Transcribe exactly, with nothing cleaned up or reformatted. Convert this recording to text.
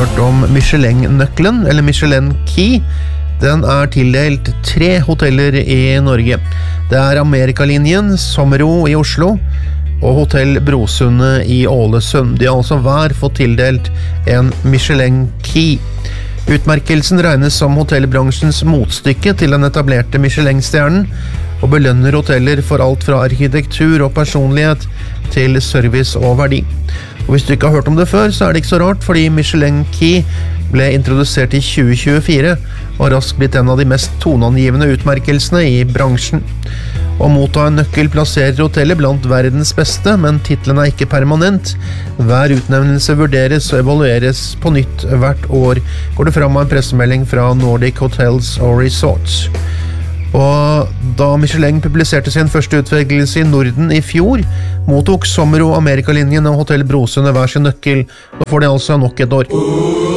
hørt om Michelin-nøkkelen, eller Michelin Key. Den er tildelt tre hoteller i Norge. Det er Amerikalinjen, Sommero i Oslo, og Hotell Brosundet i Ålesund. De har altså hver fått tildelt en Michelin Key. Utmerkelsen regnes som hotellbransjens motstykke til den etablerte Michelin-stjernen, og belønner hoteller for alt fra arkitektur og personlighet til service og verdi. Og hvis du ikke har hørt om det før, så er det ikke så rart, fordi Michelin Key ble introdusert i tjue tjuefire, og har raskt blitt en av de mest toneangivende utmerkelsene i bransjen. Å motta en nøkkel plasserer hotellet blant verdens beste, men titlen er ikke permanent. Hver utnevnelse vurderes og evalueres på nytt hvert år, går det fram av en pressemelding fra Nordic Hotels og Resorts. Og da Michelin publiserte sin første utvelgelse i Norden i fjor, mottok Sommero, Amerikalinjen og Hotell Brosundet hver sin nøkkel, og får de altså nok et år.